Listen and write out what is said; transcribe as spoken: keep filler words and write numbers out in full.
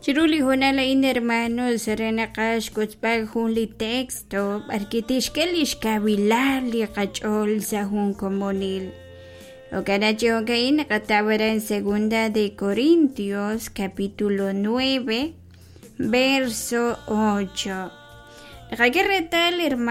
Chiruli hunala in hermanos renaqash kutzpag hunli texto arkitishkelish kabilali qachol sa hun comunil. Okanachi okain katawara en segunda de Corintios capítulo nueve verso ocho. Retal hermano